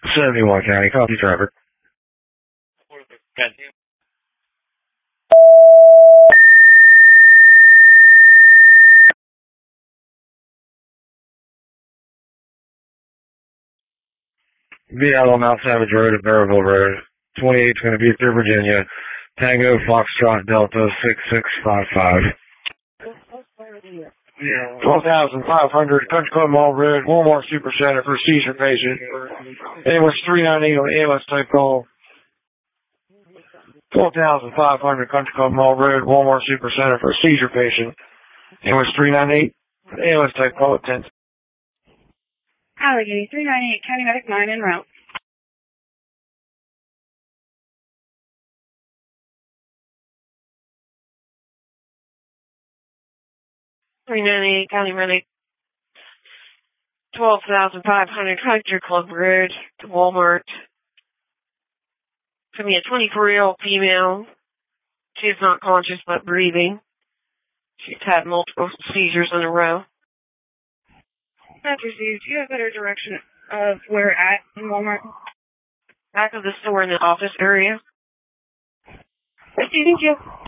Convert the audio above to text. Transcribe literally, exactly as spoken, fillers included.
seventy-one County, copy traffic. Be out on Mount Savage Road at Maryville Road. twenty-eight's going to be through Virginia. Tango Foxtrot Delta six six five five. twelve thousand five hundred Country Club Mall Road, Walmart Supercenter for seizure patient. It was three ninety-eight on A L S type call. twelve thousand five hundred Country Club Mall Road, Walmart Supercenter for seizure patient. It was three ninety-eight A L S type call at ten. Allegheny, three ninety-eight, County Medic nine en route. three ninety-eight, County Medic, twelve thousand five hundred Country Club Road to Walmart. To be a twenty-four-year-old female. She is not conscious but breathing. She's had multiple seizures in a row. That's received. Do you have better direction of where at in Walmart? Back of the store in the office area. Thank you.